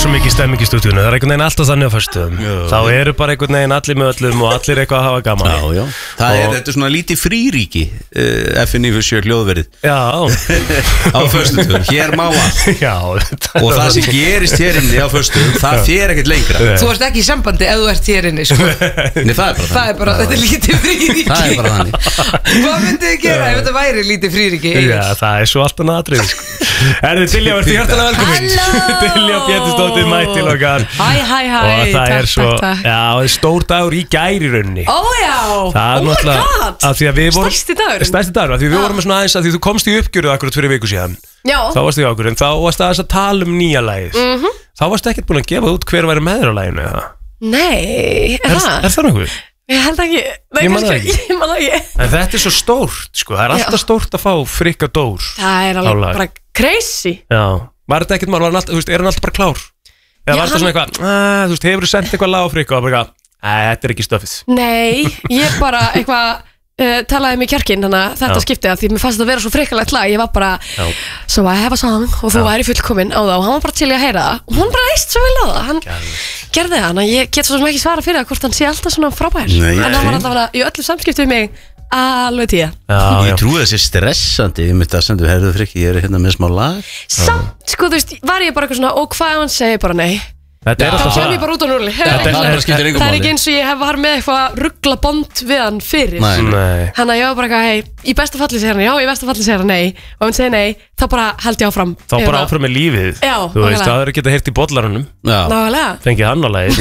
svo mikið stemming í stúdíunum. Það einhvern veginn alltaf þannig á föstum. Þá eru bara einhvern veginn allir með öllum og allir eitthvað að hafa gaman. Já. Þetta svona lítið fríríki F97 hljóðverið. Já. Á föstudögum, hér má allt. Já. Og það sem gerist hér inni á föstudögum, það fer ekkert lengra. Þú ert ekki í sambandi ef þú ert hér inni, sko. Nei, það er bara þetta er lítið fríríki. Það er bara þannig. Hvað myndið þið gera ef þetta væri lítið fríríki? Já, það er svo allt annað atriði, sko. Erðu Diljá, verður hjartanlega velkomin. Diljá Pétursdóttir mætt til okkar. Hæ, og það er svo, takk. já, það er stór dagur í gær í rauninni. Já, það er náttúrulega stærsti dagur, af því við vorum með svona aðeins að því þú komst í uppgjöru akkurat fyrir viku síðan. Já. Þá varst þið ákvörðin, þá varst það að tala um nýja lagið. Þá varst ekkert búin að gefa út hver væri með þér á laginu, eða? Nei, er það nokkuð? Ég held ekki. Ég man það ekki. En þetta er svo stórt, sko, það er alltaf stórt að fá Frikka Dór. Það er alveg bara crazy. Já, var þetta ekkert mál, er hann alltaf bara klár? Eða var þetta svona eitthvað, þú veist, hefur þú sendt eitthvað lag á Frikka og bara eitthvað, þetta er ekki stöfið? Nei, ég bara eitthvað talaði mig kjarkinn, þannig að þetta skipti að því mér fannst þetta að vera svo frikalegt lag, ég var bara so I have a song og þú væri fullkominn á það og hann var bara til í að heyra það og hann bara eist svo vel á það, hann gerði það, en ég get svo sem ekki svara fyrir það hvort hann sé alltaf svona frábær, en hann var alltaf í öllu samskiptu við mig alveg 10. Ég trúi þessi stressandi, ég myndi að sendu herðu Frikki, ég hérna með smá lag. Samt, sko, þú veist, var ég bara eitthvað svona og hvað hann segi bara nei. Þetta er alltaf það kem ég bara út á núli. Það er ekki eins og ég hef var með eitthvað ruggla bond við hann fyrir. Þannig að ég var bara eitthvað, hei, í besta falli segir hann já, í besta falli segir hann nei og ef hann segir nei, þá bara held ég áfram. Þá bara áfram með lífið. Já, þú veist, það er ekki að heyrt í bollarunum. Nákvæmlega. Fengið hann á lagið.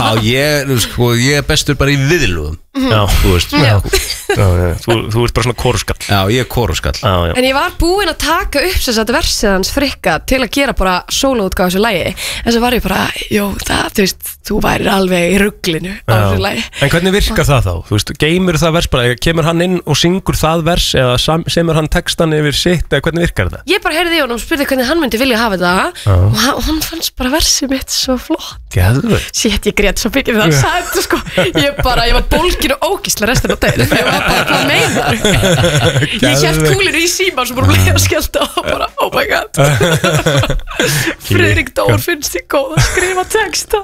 Ég er bestur bara í viðlugum. Já, þú veist. Þú ert bara svona kóruskall. Já, ég er kóruskall. En ég var búinn að taka upp þess að versið hans Frikka til að gera bara sólóutgáð þessu lagi. En svo var ég bara, jú, það, þú veist, þú værir alveg í rugglinu á þessu lagi. En hvernig virkar það þá? Þú veist, geymir það vers bara, kemur hann inn og syngur það vers eða semur hann textan yfir sitt eða hvernig virkar það? Ég bara heyrði í honum og spurði hvernig hann myndi vilja hafa þetta og hann fannst bara versið mitt svo flott. Sétt, ég grét svo byggir það að sagði þetta, sko. Ég var bólgin og ógísla restin á daginn. Ég var bara, hvað meinar? Ég hélt kúlinu í síma sem bara bleið að skellta og bara, oh my god. Friðrik Dór finnst þig góð að skrifa texta.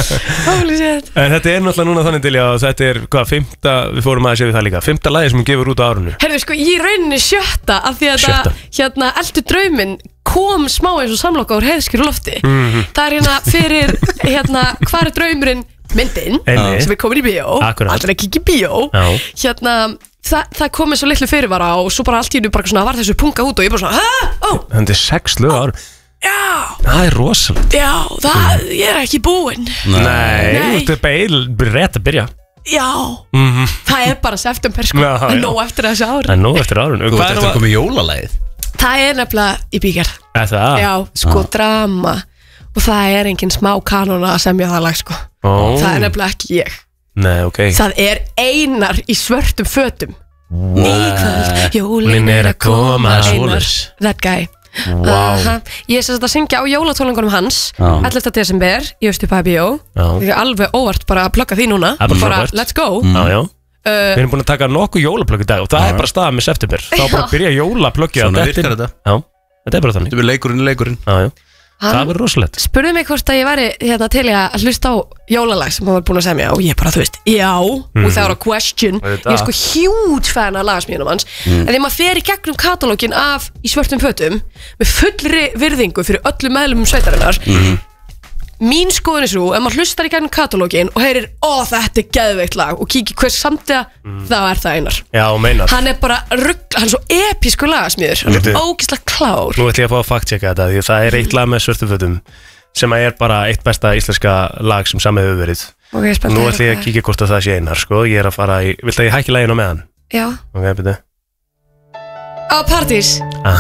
En þetta er náttúrulega núna þannig til að þetta er, hvað, 5. Við fórum aðeins yfir það líka 5. lagi sem hún gefur út á árinu. Herðu, sko, ég rauninni 7. af því að það, Eldur drauminn kom smá eins og samloka úr heiðskýru lofti. Það er hérna fyrir, hvar er draumurinn myndin sem er komin í bíó, allir ekki í bíó. Það kom eins og litlu fyrirvara og svo bara allt í hennu bara svona var þessu punga út og ég bara svona, þetta er 6 lög á árinu. Já, það er rosalegt. Já, ég er ekki búinn. Nei, þetta er bara rétt að byrja. Já, það er bara september, sko. Það er nóg eftir þessu ári. Það er nóg eftir árinu. Þú ert eftir að koma í jólalagið? Það er nefnilega í bígerð. Það? Já, sko, drama. Og það er engin smá kanona að semja það lag, sko. Það er nefnilega ekki ég. Nei, ok. Það er Einar í svörtum fötum. Í kvöld, jólin er að koma. Einar, that guy. Ég er að syngja á jólatónleikunum hans 11. desember í Austurbæjar bíó. Ég er alveg óvart bara að plugga því núna. Bara let's go. Við erum búin að taka nokkuð jólaplugg í dag og það er bara staðan með september. Þá bara byrja jólapluggi. Svona virkar þetta. Þetta er bara þannig. Þetta er leikurinn. Það verður rosalegt. Spurði mig hvort að ég væri til að hlusta á jólalag sem hann var búin að semja og ég bara, þú veist, já, without a question. Ég er sko huge fan af lagasmíðunum hans. En þegar maður fer í gegnum katalógin af Í svörtum fötum með fullri virðingu fyrir öllum meðlumum sveitarinnar, mín skoðun er svo, ef maður hlustar í gegnum katalógin og heyrir, þetta er geðveikt lag og kíkir hvers samtíða, þá er það Einar. Já, meinar. Hann er bara hann er svo episku lagasmíður, hann er ógeðslega klár. Nú ætlum ég að fá að fact-checka þetta, því það er eitt lag með svörtum fötum sem er bara eitt besta íslenska lag sem samið hefur verið. Nú ætlum ég að kíkja hvort að það sé Einar, sko. Ég er að fara í, vilt að ég hækki laginu með hann? Já. Ok, byrju. Á partís.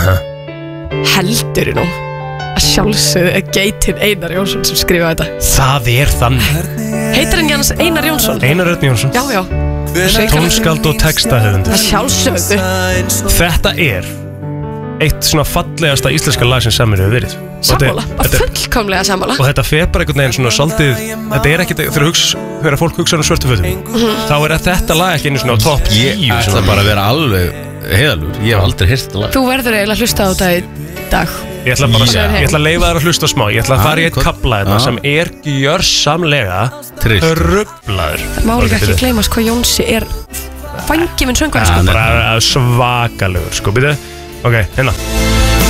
Heldurðu nú að sjálfsögðu geitin Einar Jónsson sem skrifaði þetta. Það er þannig. Heitir hann Jans Einar Jónsson? Einar Örn Jónsson. Já. Tónskáld og textahöfundur. Það sjálfsögðu. Þetta er eitt svona fallegasta íslenska lag sem samir hefur verið. Sammála, bara fullkomlega sammála. Og þetta fer bara einhvern veginn svona svolítið, þetta er ekkert, þegar fólk hugsa um svörtu fötum, þá er þetta lag ekki einu svona á topp 10. Ég ætla bara að vera alveg heiðalur, ég hef aldrei heyrt þetta lag. Þú verður eiginlega að hlusta á þetta í dag. Ég ætla að leyfa þér að hlusta smá. Ég ætla að fara í eitt kafla þetta sem gjörsamlega ruglaður. Það má líka ekki gleymast hvað Jónsi fangið minn söngvari bara svakalegur, sko, byrju. Ok, hérna